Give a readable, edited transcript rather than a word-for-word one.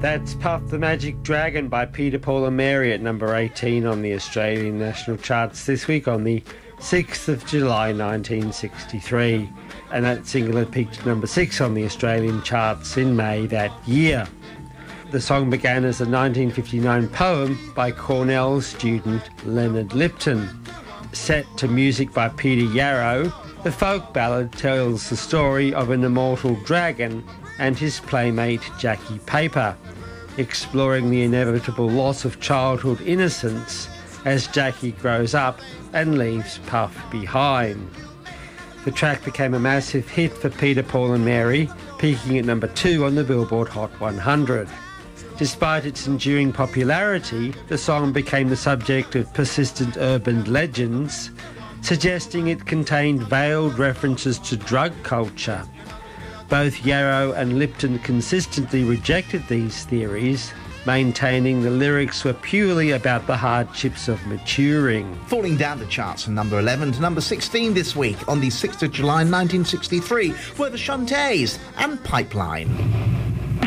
That's Puff the Magic Dragon by Peter, Paul and Mary at number 18 on the Australian national charts this week on the 6th of July 1963. And that single had peaked at number 6 on the Australian charts in May that year. The song began as a 1959 poem by Cornell student Leonard Lipton. Set to music by Peter Yarrow, the folk ballad tells the story of an immortal dragon and his playmate Jackie Paper, exploring the inevitable loss of childhood innocence as Jackie grows up and leaves Puff behind. The track became a massive hit for Peter, Paul and Mary, peaking at number 2 on the Billboard Hot 100. Despite its enduring popularity, the song became the subject of persistent urban legends, suggesting it contained veiled references to drug culture. Both Yarrow and Lipton consistently rejected these theories, maintaining the lyrics were purely about the hardships of maturing. Falling down the charts from number 11 to number 16 this week on the 6th of July 1963 were the Shantays and Pipeline.